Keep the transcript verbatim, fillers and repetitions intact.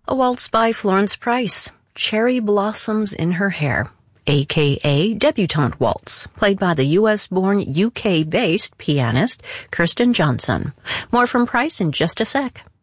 A waltz by Florence Price, Cherry Blossoms in Her Hair, aka Debutante Waltz, played by the U S-born U K-based pianist Kirsten Johnson. More from Price in just a sec.